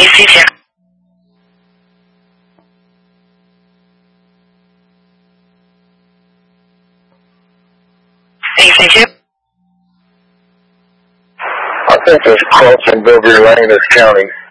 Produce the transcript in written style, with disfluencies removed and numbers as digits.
谢谢。谢谢。 I think this call from Belvidere Lane is county.